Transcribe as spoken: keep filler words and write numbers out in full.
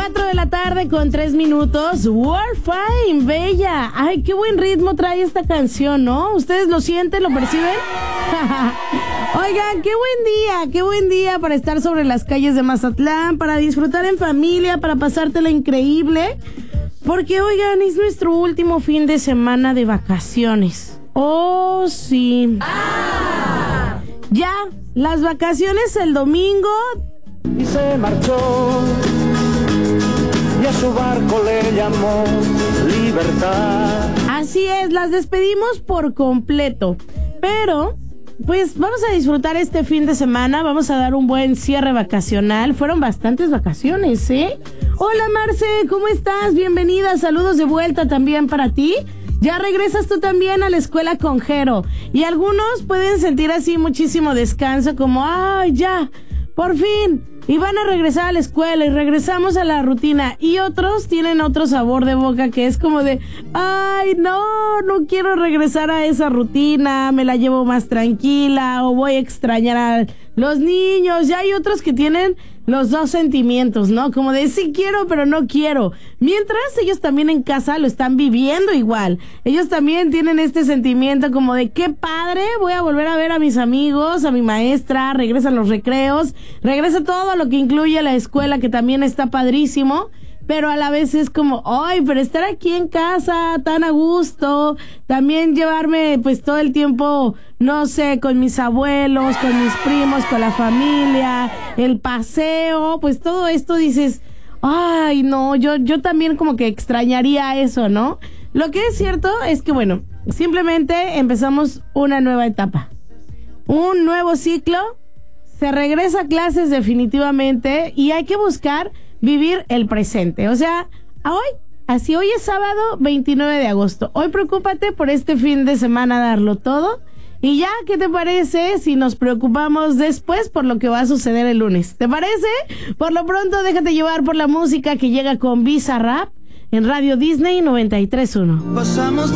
cuatro de la tarde con tres minutos. Warfine, bella. Ay, qué buen ritmo trae esta canción, ¿no? ¿Ustedes lo sienten, lo perciben? Oigan, qué buen día, qué buen día para estar sobre las calles de Mazatlán, para disfrutar en familia, para pasártela increíble. Porque, oigan, es nuestro último fin de semana de vacaciones. Oh, sí. Ah. Ya, las vacaciones el domingo. Y se marchó, y a su barco le llamó Libertad. Así es, las despedimos por completo. Pero, pues vamos a disfrutar este fin de semana, vamos a dar un buen cierre vacacional. Fueron bastantes vacaciones, ¿eh? Hola Marce, ¿cómo estás? Bienvenida, saludos de vuelta también para ti. Ya regresas tú también a la escuela con Jero. Y algunos pueden sentir así muchísimo descanso, como, ¡ay, ya! ¡Por fin! Y van a regresar a la escuela y regresamos a la rutina. Y otros tienen otro sabor de boca que es como de, ¡ay, no! No quiero regresar a esa rutina, me la llevo más tranquila o voy a extrañar a los niños. Ya hay otros que tienen los dos sentimientos, ¿no? Como de sí quiero, pero no quiero. Mientras ellos también en casa lo están viviendo igual. Ellos también tienen este sentimiento como de qué padre, voy a volver a ver a mis amigos, a mi maestra, regresan los recreos, regresa todo lo que incluye la escuela, que también está padrísimo. Pero a la vez es como, ay, pero estar aquí en casa tan a gusto, también llevarme pues todo el tiempo, no sé, con mis abuelos, con mis primos, con la familia, el paseo, pues todo esto dices, ay, no, yo, yo también como que extrañaría eso, ¿no? Lo que es cierto es que, bueno, simplemente empezamos una nueva etapa, un nuevo ciclo, se regresa a clases definitivamente y hay que buscar vivir el presente, o sea, hoy, así hoy es sábado veintinueve de agosto, hoy preocúpate por este fin de semana darlo todo y ya, ¿qué te parece si nos preocupamos después por lo que va a suceder el lunes? ¿Te parece? Por lo pronto déjate llevar por la música que llega con Bizarrap en Radio Disney noventa y tres punto uno. Pasamos